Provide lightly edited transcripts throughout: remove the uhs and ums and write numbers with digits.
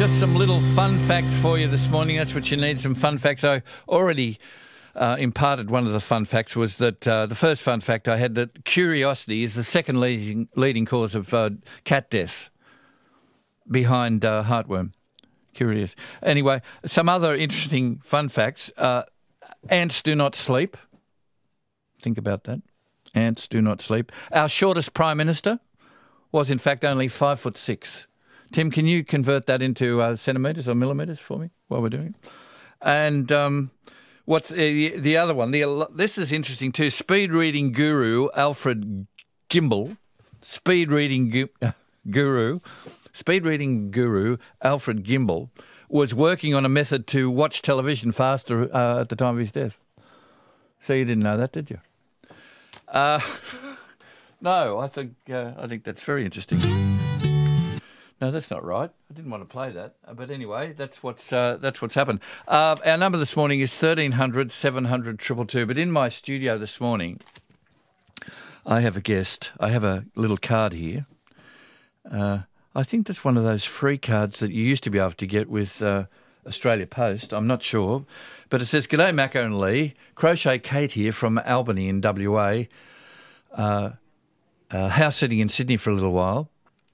Just some little fun facts for you this morning. That's what you need, some fun facts. I already imparted one of the fun facts was that the first fun fact I had that curiosity is the second leading cause of cat death behind heartworm. Curious. Anyway, some other interesting fun facts. Ants do not sleep. Think about that. Ants do not sleep. Our shortest Prime Minister was in fact only 5'6". Tim, can you convert that into centimetres or millimetres for me while we're doing it? And what's the other one? This is interesting too. Speed reading guru Alfred Gimbel, speed reading guru Alfred Gimbel was working on a method to watch television faster at the time of his death. So you didn't know that, did you? No, I think that's very interesting. No, that's not right. I didn't want to play that, but anyway, that's what's happened. Our number this morning is 1300 700 222. But in my studio this morning, I have a guest. I have a little card here. I think that's one of those free cards that you used to be able to get with Australia Post. I'm not sure, but it says, "G'day, Mako and Lee. Crochet Kate here from Albany in WA. House sitting in Sydney for a little while."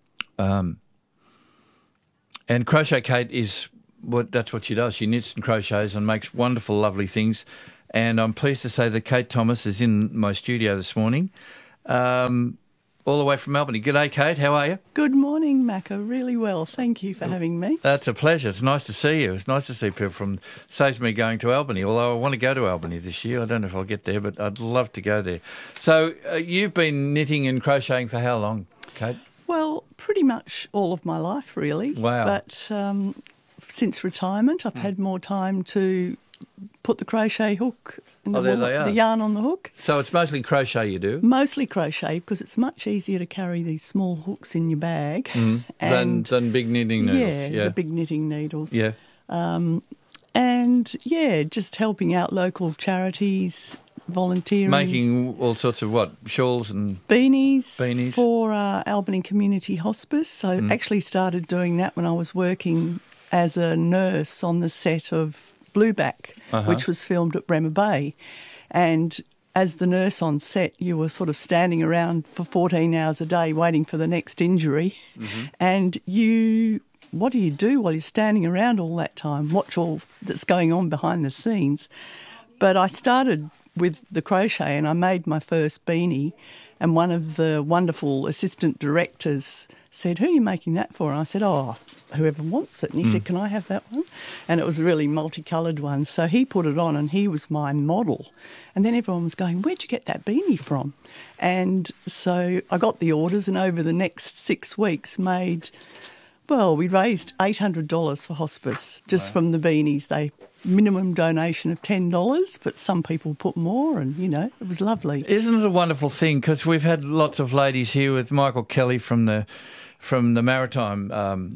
And Crochet Kate that's what she does. She knits and crochets and makes wonderful, lovely things. And I'm pleased to say that Kate Thomas is in my studio this morning, all the way from Albany. G'day, Kate. How are you? Good morning, Mako. Really well. Thank you for having me. That's a pleasure. It's nice to see you. It's nice to see people from... Saves me going to Albany, although I want to go to Albany this year. I don't know if I'll get there, but I'd love to go there. So you've been knitting and crocheting for how long, Kate? Well, pretty much all of my life, really. Wow. But since retirement, I've had more time to put the crochet hook and the yarn on the hook. So it's mostly crochet you do? Mostly crochet, because it's much easier to carry these small hooks in your bag than big knitting needles. Yeah, the big knitting needles. Yeah. And, just helping out local charities, volunteering. Making all sorts of what? Shawls and... Beanies. For Albany Community Hospice. So actually started doing that when I was working as a nurse on the set of Blueback, which was filmed at Bremer Bay. And as the nurse on set, you were sort of standing around for 14 hours a day waiting for the next injury. And what do you do while you're standing around all that time? Watch all that's going on behind the scenes. But I started with the crochet and I made my first beanie, and one of the wonderful assistant directors said, "Who are you making that for?" And I said, "Oh, whoever wants it." And he said, "Can I have that one?" And it was a really multicoloured one. So he put it on and he was my model. And then everyone was going, "Where'd you get that beanie from?" And so I got the orders, and over the next 6 weeks we raised $800 for hospice just from the beanies. Minimum donation of $10, but some people put more, and, it was lovely. Isn't it a wonderful thing? Because we've had lots of ladies here with Michael Kelly from the maritime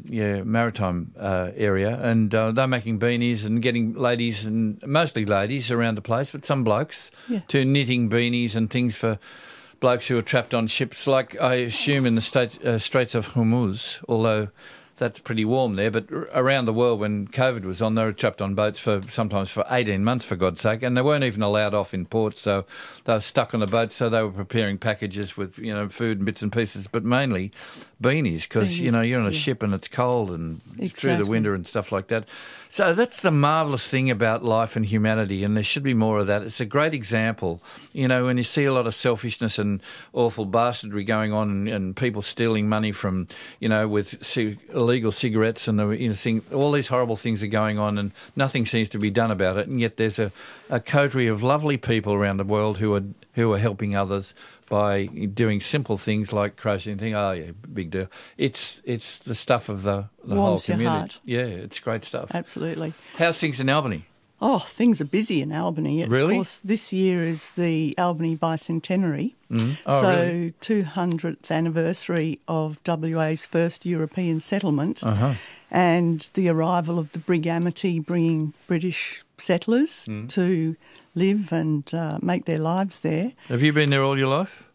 area, and they're making beanies and getting ladies, and mostly ladies around the place, but some blokes, to knitting beanies and things for blokes who are trapped on ships, like I assume in the Straits of Hormuz, although that's pretty warm there, but around the world when COVID was on, they were trapped on boats sometimes for 18 months, for God's sake, and they weren't even allowed off in port, so they were stuck on the boat, so they were preparing packages with, food and bits and pieces, but mainly beanies, because, you're on a ship and it's cold and through the winter and stuff like that. So that's the marvellous thing about life and humanity, and there should be more of that. It's a great example, when you see a lot of selfishness and awful bastardry going on, and people stealing money from, with illegal cigarettes and all these horrible things are going on, and nothing seems to be done about it. And yet there's a coterie of lovely people around the world who are helping others by doing simple things like crocheting. Big deal. It's the stuff of the whole community. Your heart. Yeah, it's great stuff. Absolutely. How's things in Albany? Oh, things are busy in Albany. Really? Of course, this year is the Albany Bicentenary. Really? 200th anniversary of WA's first European settlement, and the arrival of the Brig Amity, bringing British settlers to live and make their lives there. Have you been there all your life?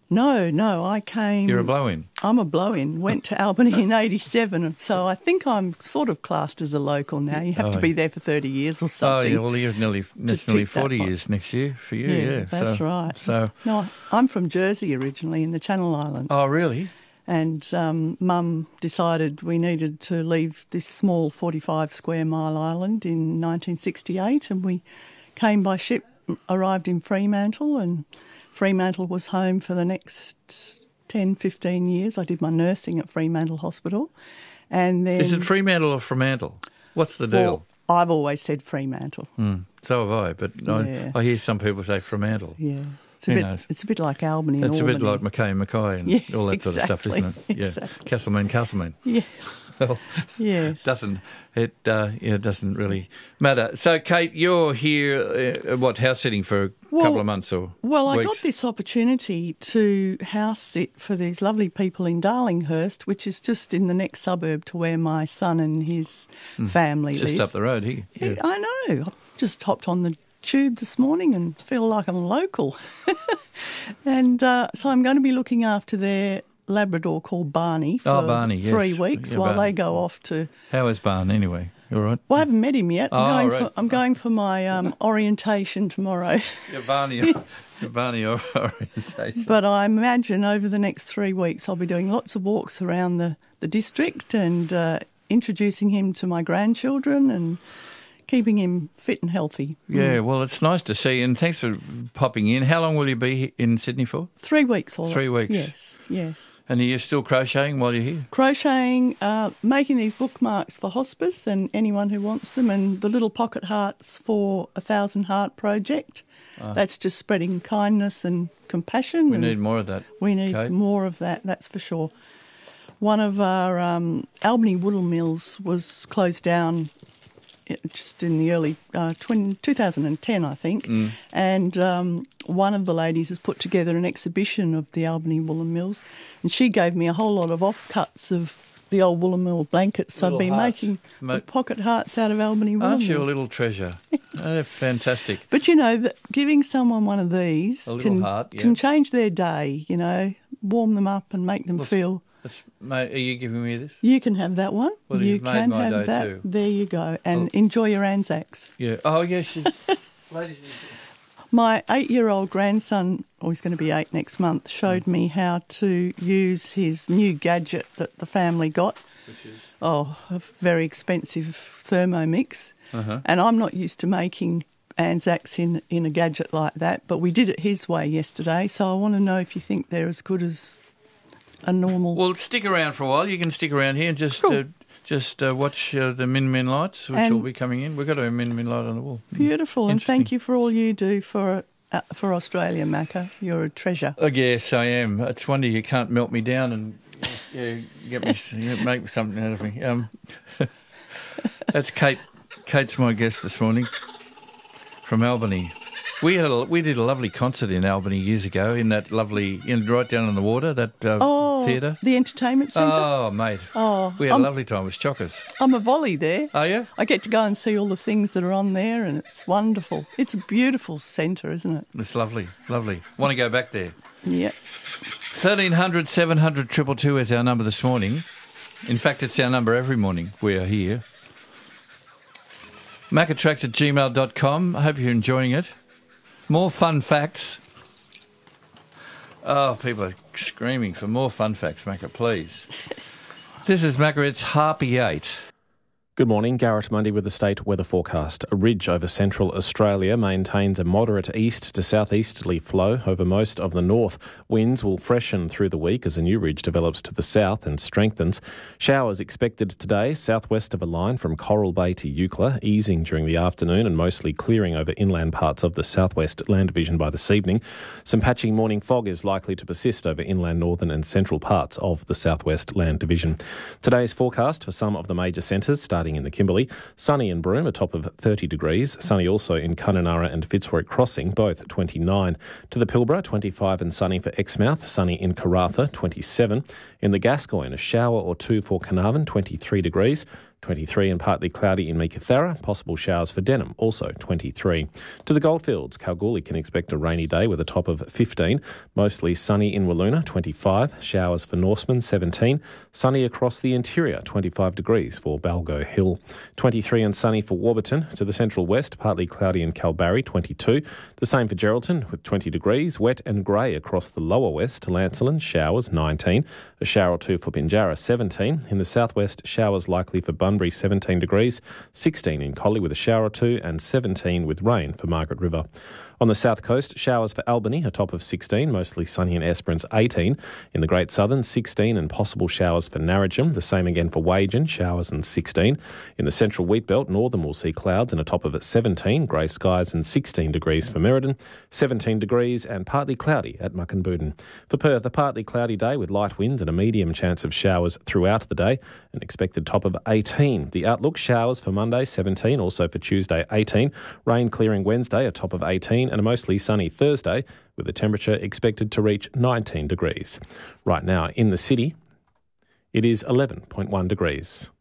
No, I came... You're a blow-in? I'm a blow-in. Went to Albany in 87, so I think I'm sort of classed as a local now. You have to be there for 30 years or something. Oh, yeah, well, that's nearly 40 years next year for you, yeah. That's right. No, I'm from Jersey originally, in the Channel Islands. Oh, really? And Mum decided we needed to leave this small 45-square-mile island in 1968, and we came by ship, arrived in Fremantle, and Fremantle was home for the next 10, 15 years. I did my nursing at Fremantle Hospital. And then... Is it Fremantle or Fremantle? What's the deal? Well, I've always said Fremantle. So have I, but I hear some people say Fremantle. Yeah. It's a bit like Albany and Albany. It's a bit like Mackay and Mackay and all that sort of stuff, isn't it? Yeah. Exactly. Castlemaine. Yes. Well, yes. It doesn't really matter. So, Kate, you're here, house sitting for a couple of months or Well, weeks? I got this opportunity to house sit for these lovely people in Darlinghurst, which is just in the next suburb to where my son and his family live. Just up the road here. Yeah. I know. I just hopped on the tube this morning and feel like I'm local. And so I'm going to be looking after their Labrador called Barney for 3 weeks while they go off to... How is Barn anyway? You all right? Well, I haven't met him yet. I'm going for my orientation tomorrow. Your Barney orientation. But I imagine over the next 3 weeks I'll be doing lots of walks around the district and introducing him to my grandchildren and keeping him fit and healthy. Yeah, well, it's nice to see, and thanks for popping in. How long will you be in Sydney for? 3 weeks. 3 weeks? Yes. And are you still crocheting while you're here? Crocheting, making these bookmarks for hospice and anyone who wants them, and the little pocket hearts for 1,000 Heart Project. That's just spreading kindness and compassion. We need more of that. We need more of that, that's for sure. One of our Albany Wool Mills was closed down just in the early 2010, I think, and one of the ladies has put together an exhibition of the Albany Woolen Mills, and she gave me a whole lot of offcuts of the old Woolen Mill blankets. So I've been making the pocket hearts out of Albany Woolen Mills. Aren't you a little treasure? Oh, fantastic. But, you know, giving someone one of these can change their day, you know, warm them up and make them feel... Mate, are you giving me this? You can have that one. Well, you you've made can my have day that. too. There you go. And enjoy your Anzacs. Yeah. Oh, yes. Ladies and my 8-year-old grandson, he's going to be 8 next month, showed me how to use his new gadget that the family got. Which is? A very expensive Thermomix. And I'm not used to making Anzacs in a gadget like that, but we did it his way yesterday. So I want to know if you think they're as good as a normal... Well, stick around for a while. You can stick around here and just watch the Min Min lights, which will be coming in. We've got a Min Min light on the wall. Beautiful, and thank you for all you do for Australia, Macca. You're a treasure. Yes, I am. It's a wonder you can't melt me down and make something out of me. That's Kate. Kate's my guest this morning from Albany. We did a lovely concert in Albany years ago in that lovely, right down on the water, that theatre. The entertainment centre? Oh, mate. We had a lovely time with Chockers. I'm a volley there. Are you? I get to go and see all the things that are on there, and it's wonderful. It's a beautiful centre, isn't it? It's lovely, lovely. Want to go back there? Yeah. 1300 700 222 is our number this morning. In fact, it's our number every morning we are here. Macatracks@gmail.com. I hope you're enjoying it. More fun facts. Oh, people are screaming for more fun facts, Macca, please. This is Macca, it's Harpy 8. Good morning, Garrett Mundy with the state weather forecast. A ridge over central Australia maintains a moderate east to southeasterly flow over most of the north. Winds will freshen through the week as a new ridge develops to the south and strengthens. Showers expected today southwest of a line from Coral Bay to Eucla, easing during the afternoon and mostly clearing over inland parts of the southwest land division by this evening. Some patchy morning fog is likely to persist over inland northern and central parts of the southwest land division. Today's forecast for some of the major centres starting in the Kimberley. Sunny in Broome, a top of 30 degrees. Sunny also in Kununurra and Fitzroy Crossing, both 29. To the Pilbara, 25 and sunny for Exmouth. Sunny in Karratha, 27. In the Gascoyne, a shower or two for Carnarvon, 23 degrees. 23 and partly cloudy in Meekatharra. Possible showers for Denham, also 23. To the Goldfields, Kalgoorlie can expect a rainy day with a top of 15. Mostly sunny in Wiluna, 25. Showers for Norseman, 17. Sunny across the interior, 25 degrees for Balgo Hill. 23 and sunny for Warburton. To the central west, partly cloudy in Kalbarri, 22. The same for Geraldton with 20 degrees. Wet and grey across the lower west. To Lancelin, showers, 19. A shower or two for Pinjarra, 17. In the southwest, showers likely for Bunbury, 17 degrees. 16 in Collie with a shower or two, and 17 with rain for Margaret River. On the south coast, showers for Albany, a top of 16, mostly sunny in Esperance, 18. In the Great Southern, 16 and possible showers for Narrogin. The same again for Wagen, showers and 16. In the central Wheatbelt, northern will see clouds and a top of 17, grey skies and 16 degrees for Merredin, 17 degrees and partly cloudy at Muckenbudin. For Perth, a partly cloudy day with light winds and a medium chance of showers throughout the day, an expected top of 18. The outlook, showers for Monday, 17, also for Tuesday, 18. Rain clearing Wednesday, a top of 18. And a mostly sunny Thursday with a temperature expected to reach 19 degrees. Right now in the city, it is 11.1 degrees.